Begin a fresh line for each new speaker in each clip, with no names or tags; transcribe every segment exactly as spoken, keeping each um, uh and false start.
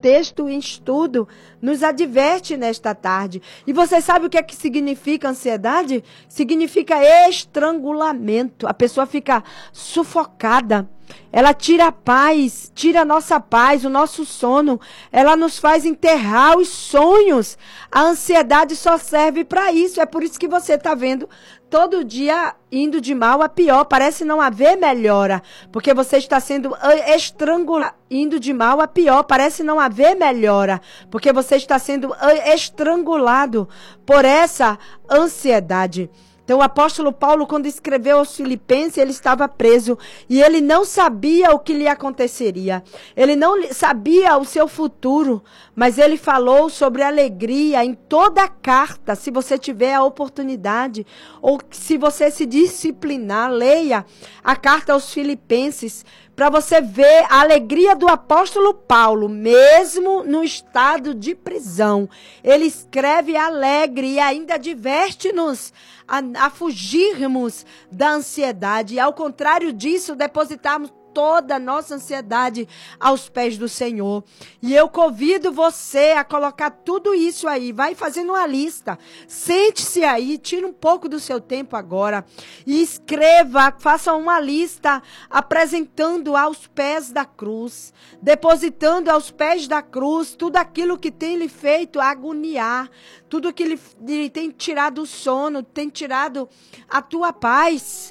texto em estudo nos adverte nesta tarde. E você sabe o que é que significa ansiedade? Significa estrangulamento. A pessoa fica sufocada. Ela tira a paz, tira a nossa paz, o nosso sono. Ela nos faz enterrar os sonhos. A ansiedade só serve para isso. É por isso que você está vendo todo dia indo de mal a pior. Parece não haver melhora, porque você está sendo estrangulado. Indo de mal a pior. Parece não haver melhora, porque você está sendo estrangulado por essa ansiedade. Então, o apóstolo Paulo, quando escreveu aos Filipenses, ele estava preso e ele não sabia o que lhe aconteceria. Ele não sabia o seu futuro, mas ele falou sobre alegria em toda a carta. Se você tiver a oportunidade, ou se você se disciplinar, leia a carta aos Filipenses, para você ver a alegria do apóstolo Paulo, mesmo no estado de prisão. Ele escreve alegre e ainda adverte-nos a, a fugirmos da ansiedade. E ao contrário disso, depositarmos toda a nossa ansiedade aos pés do Senhor. E eu convido você a colocar tudo isso aí. Vai fazendo uma lista. Sente-se aí, tira um pouco do seu tempo agora e escreva, faça uma lista apresentando aos pés da cruz, depositando aos pés da cruz tudo aquilo que tem lhe feito agoniar, tudo que lhe, lhe tem tirado o sono, tem tirado a tua paz.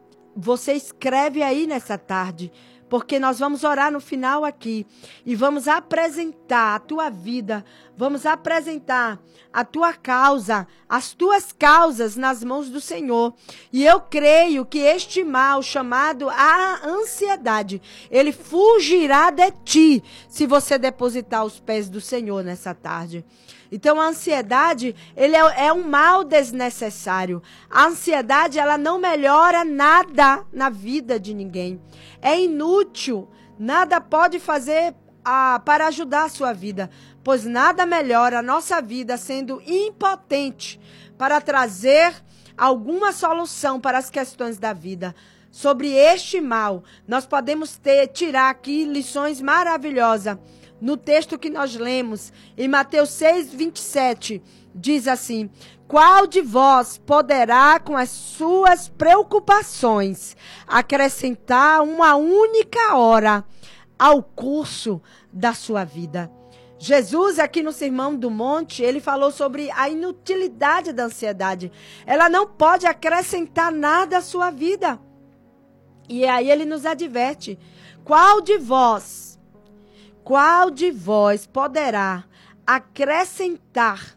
Você escreve aí nessa tarde, porque nós vamos orar no final aqui e vamos apresentar a tua vida, vamos apresentar a tua causa, as tuas causas nas mãos do Senhor. E eu creio que este mal chamado a ansiedade, ele fugirá de ti se você depositar aos pés do Senhor nessa tarde. Então, a ansiedade, ele é, é um mal desnecessário. A ansiedade, ela não melhora nada na vida de ninguém. É inútil. Nada pode fazer ah, para ajudar a sua vida, pois nada melhora a nossa vida sendo impotente para trazer alguma solução para as questões da vida. Sobre este mal, nós podemos ter, tirar aqui lições maravilhosas. No texto que nós lemos, em Mateus seis, vinte e sete, diz assim: qual de vós poderá, com as suas preocupações, acrescentar uma única hora ao curso da sua vida? Jesus, aqui no Sermão do Monte, ele falou sobre a inutilidade da ansiedade. Ela não pode acrescentar nada à sua vida. E aí ele nos adverte: qual de vós Qual de vós poderá acrescentar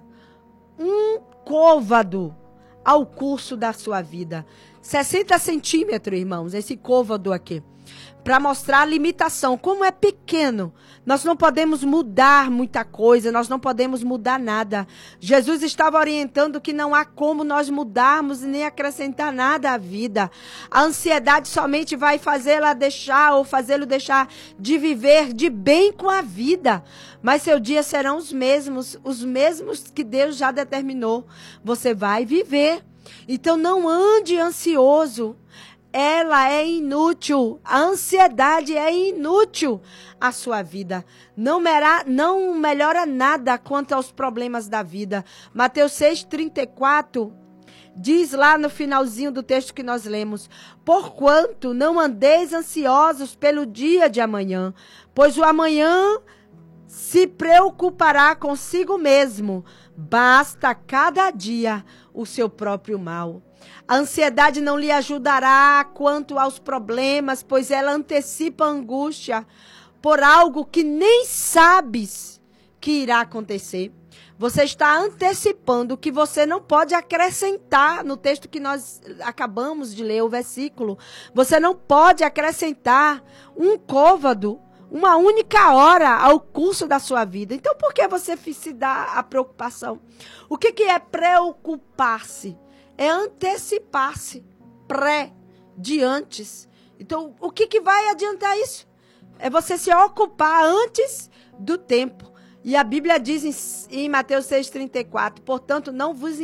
um côvado ao curso da sua vida? sessenta centímetros, irmãos, esse côvado aqui. Para mostrar a limitação, como é pequeno. Nós não podemos mudar muita coisa, nós não podemos mudar nada. Jesus estava orientando que não há como nós mudarmos nem acrescentar nada à vida. A ansiedade somente vai fazê-la deixar ou fazê-lo deixar de viver de bem com a vida. Mas seus dias serão os mesmos, os mesmos que Deus já determinou. Você vai viver. Então não ande ansioso. Ela é inútil, a ansiedade é inútil à sua vida. Não, mera, não melhora nada quanto aos problemas da vida. Mateus seis, trinta e quatro diz lá no finalzinho do texto que nós lemos: porquanto não andeis ansiosos pelo dia de amanhã, pois o amanhã se preocupará consigo mesmo. Basta cada dia o seu próprio mal. A ansiedade não lhe ajudará quanto aos problemas, pois ela antecipa a angústia por algo que nem sabes que irá acontecer. Você está antecipando o que você não pode acrescentar no texto que nós acabamos de ler, o versículo. Você não pode acrescentar um côvado, uma única hora ao curso da sua vida. Então, por que você se dá a preocupação? O que, que é preocupar-se? É antecipar-se, pré, de antes. Então, o que, que vai adiantar isso? É você se ocupar antes do tempo. E a Bíblia diz em, em Mateus seis, trinta e quatro, portanto, não vos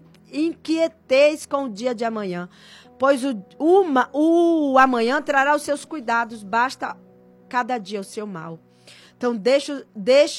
inquieteis com o dia de amanhã, pois o, uma, o amanhã trará os seus cuidados, basta cada dia o seu mal. Então, deixa, deixa